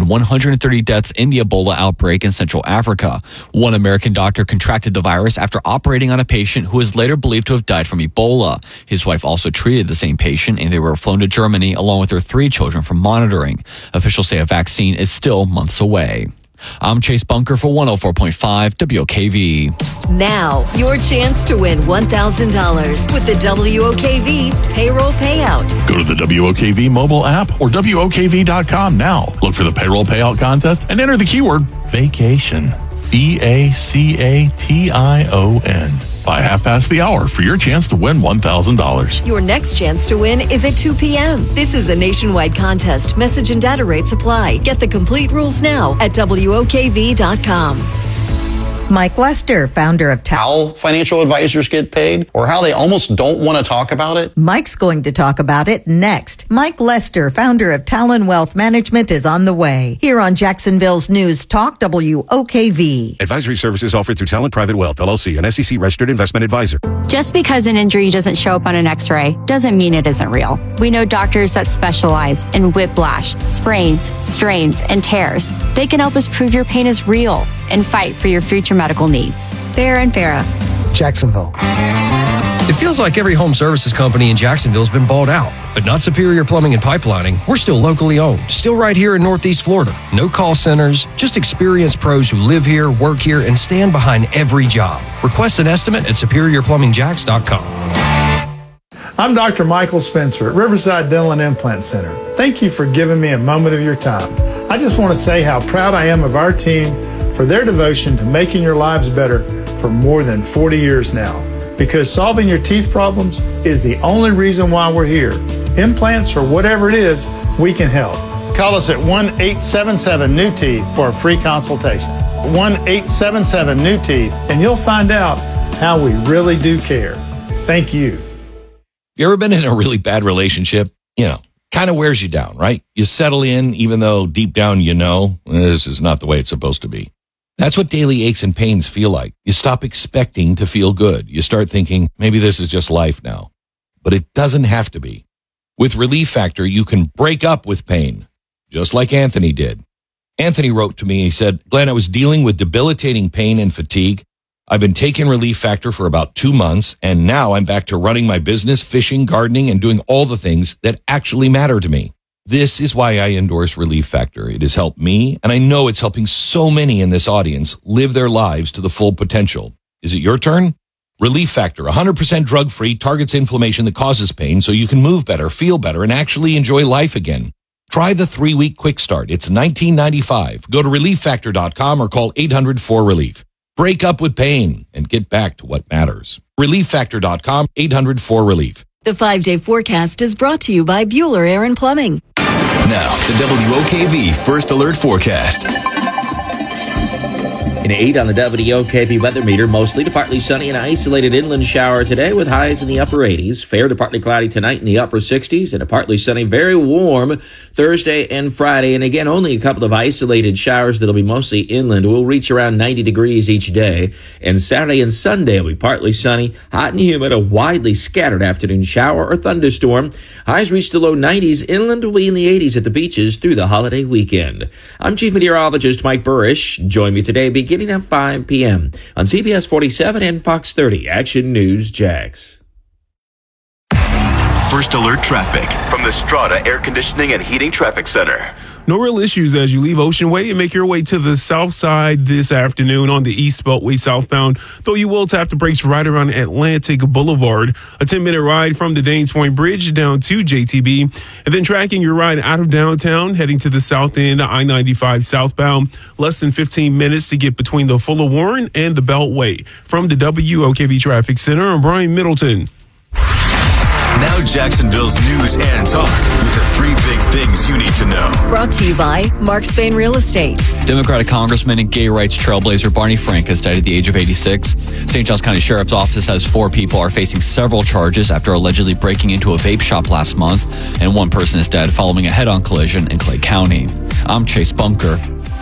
and 130 deaths in the Ebola outbreak in Central Africa. One American doctor contracted the virus after operating on a patient who is later believed to have died from Ebola. His wife also treated the same patient, and they were flown to Germany along with their 3 children for monitoring. Officials say a vaccine is still months away. I'm Chase Bunker for 104.5 WOKV. Now, your chance to win $1,000 with the WOKV payroll payout. Go to the WOKV mobile app or WOKV.com now. Look for the payroll payout contest and enter the keyword vacation. VACATION. By 1:30 for your chance to win $1,000. Your next chance to win is at 2 p.m. This is a nationwide contest. Message and data rates apply. Get the complete rules now at WOKV.com. Mike Lester, founder of How financial advisors get paid, or how they almost don't want to talk about it. Mike's going to talk about it next. Mike Lester, founder of Talon Wealth Management, is on the way. Here on Jacksonville's News Talk, WOKV. Advisory services offered through Talent Private Wealth, LLC, an SEC-registered investment advisor. Just because an injury doesn't show up on an x-ray doesn't mean it isn't real. We know doctors that specialize in whiplash, sprains, strains, and tears. They can help us prove your pain is real and fight for your future medical needs. Farah and Farah. Jacksonville. It feels like every home services company in Jacksonville has been bought out, but not Superior Plumbing and Pipelining. We're still locally owned, still right here in Northeast Florida. No call centers, just experienced pros who live here, work here, and stand behind every job. Request an estimate at SuperiorPlumbingJacks.com. I'm Dr. Michael Spencer at Riverside Dental and Implant Center. Thank you for giving me a moment of your time. I just want to say how proud I am of our team for their devotion to making your lives better for more than 40 years now. Because solving your teeth problems is the only reason why we're here. Implants or whatever it is, we can help. Call us at 1-877-NEW-TEETH for a free consultation. 1-877-NEW-TEETH, and you'll find out how we really do care. Thank you. You ever been in a really bad relationship? Kind of wears you down, right? You settle in, even though deep down you know this is not the way it's supposed to be. That's what daily aches and pains feel like. You stop expecting to feel good. You start thinking, maybe this is just life now. But it doesn't have to be. With Relief Factor, you can break up with pain, just like Anthony did. Anthony wrote to me, he said, Glenn, I was dealing with debilitating pain and fatigue. I've been taking Relief Factor for about 2 months, and now I'm back to running my business, fishing, gardening, and doing all the things that actually matter to me. This is why I endorse Relief Factor. It has helped me, and I know it's helping so many in this audience live their lives to the full potential. Is it your turn? Relief Factor, 100% drug-free, targets inflammation that causes pain so you can move better, feel better, and actually enjoy life again. Try the 3-week quick start. It's $19.95. Go to ReliefFactor.com or call 800-4RELIEF. Break up with pain and get back to what matters. ReliefFactor.com, 800-4RELIEF. The 5-day forecast is brought to you by Bueller Air & Plumbing. Now, the WOKV First Alert Forecast. An 8 on the WOKV weather meter, mostly to partly sunny and isolated inland shower today with highs in the upper 80s. Fair to partly cloudy tonight in the upper 60s and a partly sunny, very warm Thursday and Friday. And again, only a couple of isolated showers that'll be mostly inland. We'll reach around 90 degrees each day. And Saturday and Sunday will be partly sunny, hot and humid, a widely scattered afternoon shower or thunderstorm. Highs reach the low 90s. Inland will be in the 80s at the beaches through the holiday weekend. I'm Chief Meteorologist Mike Burrish. Join me today beginning at 5 p.m. on CBS 47 and Fox 30 Action News Jax. First Alert Traffic from the Strata Air Conditioning and Heating Traffic Center. No real issues as you leave Ocean Way and make your way to the south side this afternoon on the East Beltway southbound, though you will tap the brakes right around Atlantic Boulevard. A 10-minute ride from the Danes Point Bridge down to JTB, and then tracking your ride out of downtown, heading to the south end, I-95 southbound. Less than 15 minutes to get between the Fuller Warren and the Beltway. From the WOKV Traffic Center, I'm Brian Middleton. Now Jacksonville's news and talk with the 3 big things you need to know. Brought to you by Mark Spain Real Estate. Democratic Congressman and gay rights trailblazer Barney Frank has died at the age of 86. St. Johns County Sheriff's Office says 4 people are facing several charges after allegedly breaking into a vape shop last month, and 1 person is dead following a head-on collision in Clay County. I'm Chase Bunker.